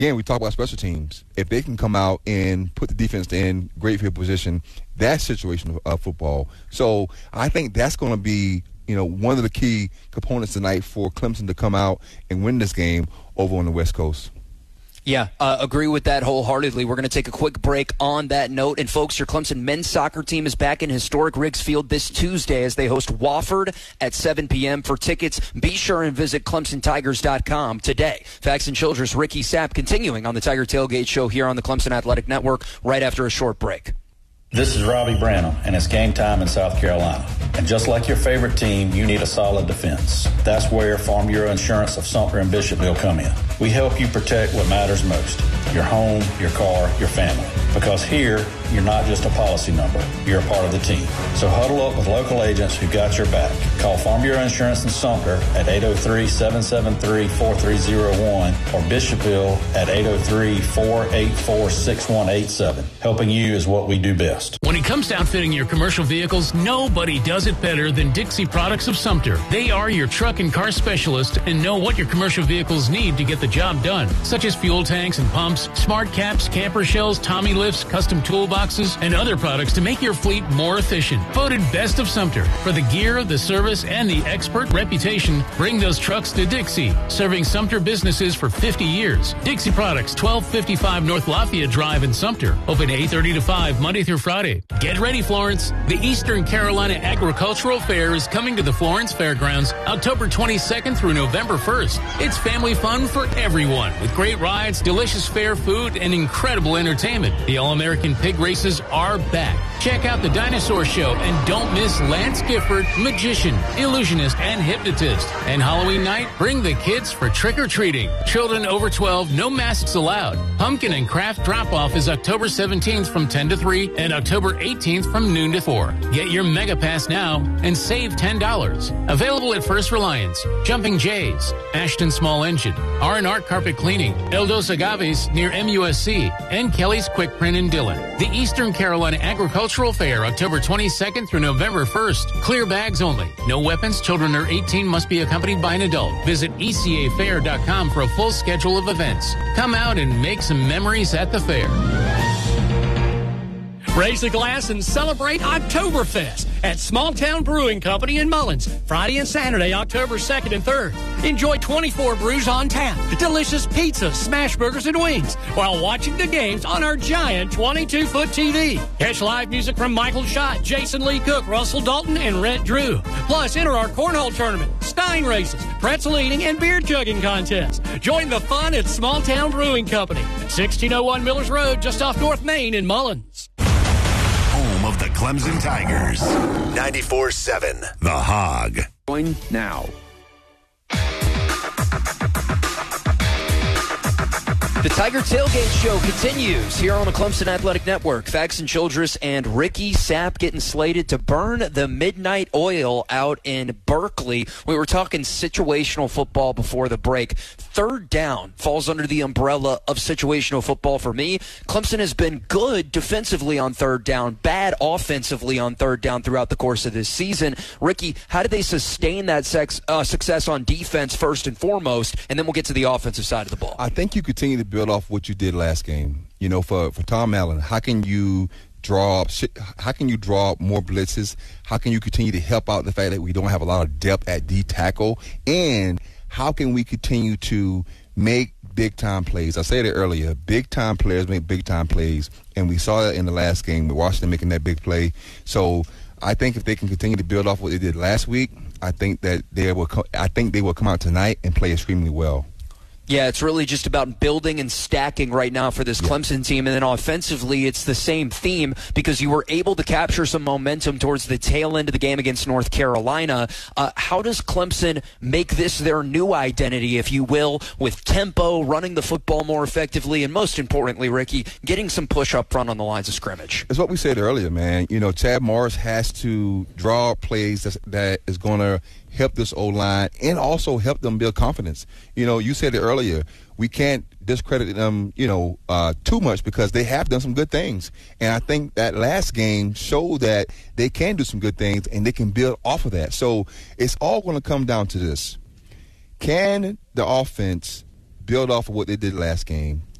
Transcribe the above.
again, we talk about special teams. If they can come out and put the defense in great field position, that's situational football. So I think that's going to be, one of the key components tonight for Clemson to come out and win this game over on the West Coast. Yeah, agree with that wholeheartedly. We're going to take a quick break on that note. And, folks, your Clemson men's soccer team is back in historic Riggs Field this Tuesday as they host Wofford at 7 p.m. For tickets, be sure and visit ClemsonTigers.com today. Facts and Childress, Ricky Sapp, continuing on the Tiger Tailgate Show here on the Clemson Athletic Network right after a short break. This is Robbie Branham, and it's game time in South Carolina. And just like your favorite team, you need a solid defense. That's where Farm Bureau Insurance of Sumter and Bishopville come in. We help you protect what matters most, your home, your car, your family. Because here, you're not just a policy number, you're a part of the team. So huddle up with local agents who got your back. Call Farm Bureau Insurance in Sumter at 803-773-4301 or Bishopville at 803-484-6187. Helping you is what we do best. When it comes to outfitting your commercial vehicles, nobody does it better than Dixie Products of Sumter. They are your truck and car specialist and know what your commercial vehicles need to get the job done, such as fuel tanks and pumps, smart caps, camper shells, Tommy lifts, custom toolboxes, and other products to make your fleet more efficient. Voted Best of Sumter. For the gear, the service, and the expert reputation, bring those trucks to Dixie, serving Sumter businesses for 50 years. Dixie Products, 1255 North Lafayette Drive in Sumter. Open 8:30 to 5, Monday through Friday. Get ready, Florence. The Eastern Carolina Agricultural Fair is coming to the Florence Fairgrounds October 22nd through November 1st. It's family fun for everyone with great rides, delicious fair food, and incredible entertainment. The All-American Pig Races are back. Check out the Dinosaur Show and don't miss Lance Gifford, magician, illusionist, and hypnotist. And Halloween night, bring the kids for trick-or-treating. Children over 12, no masks allowed. Pumpkin and Craft Drop-Off is October 17th from 10 to 3 and October 18th from noon to 4. Get your Mega Pass now and save $10. Available at First Reliance, Jumping Jays, Ashton Small Engine, R&R Carpet Cleaning, El Dos Agaves near MUSC, and Kelly's Quick Print in Dillon. The Eastern Carolina Agricultural Fair, October 22nd through November 1st. Clear bags only. No weapons. Children under 18 must be accompanied by an adult. Visit ecafair.com for a full schedule of events. Come out and make some memories at the fair. Raise the glass and celebrate Oktoberfest at Small Town Brewing Company in Mullins, Friday and Saturday, October 2nd and 3rd. Enjoy 24 brews on tap, delicious pizzas, smash burgers, and wings while watching the games on our giant 22-foot TV. Catch live music from Michael Schott, Jason Lee Cook, Russell Dalton, and Rhett Drew. Plus, enter our cornhole tournament, Stein races, pretzel eating, and beer chugging contest. Join the fun at Small Town Brewing Company, 1601 Millers Road, just off North Main in Mullins. Home of the Clemson Tigers. 94.7 The Hog. Join now. The Tiger Tailgate Show continues here on the Clemson Athletic Network. Facts and Childress and Ricky Sapp getting slated to burn the midnight oil out in Berkeley. We were talking situational football before the break. Third down falls under the umbrella of situational football for me. Clemson has been good defensively on third down, bad offensively on third down throughout the course of this season. Ricky, how did they sustain that success on defense first and foremost, and then we'll get to the offensive side of the ball? I think you continue to build off what you did last game. For Tom Allen, how can you draw up more blitzes? How can you continue to help out the fact that we don't have a lot of depth at D tackle? And how can we continue to make big-time plays? I said it earlier, big-time players make big-time plays, and we saw that in the last game with Washington making that big play. So I think if they can continue to build off what they did last week, I think they will come out tonight and play extremely well. Yeah, it's really just about building and stacking right now for this Clemson team. And then offensively, it's the same theme because you were able to capture some momentum towards the tail end of the game against North Carolina. How does Clemson make this their new identity, if you will, with tempo, running the football more effectively, and most importantly, Ricky, getting some push up front on the lines of scrimmage? It's what we said earlier, man. Chad Morris has to draw plays that is going to help this O-line and also help them build confidence. You said it earlier. We can't discredit them, too much because they have done some good things. And I think that last game showed that they can do some good things and they can build off of that. So it's all going to come down to this. Can the offense build off of what they did last game.